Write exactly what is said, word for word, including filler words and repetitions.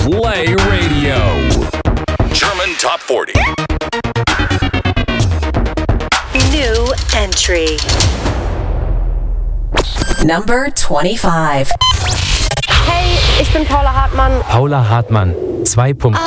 Play Radio. German Top forty. New entry. Number twenty-five. Hey, ich bin Paula Hartmann. Paula Hartmann. Zwei Punkte.